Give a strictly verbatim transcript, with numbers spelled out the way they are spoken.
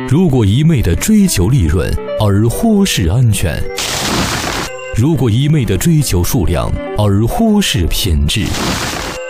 如果一味地追求利润而忽视安全，如果一味地追求数量而忽视品质，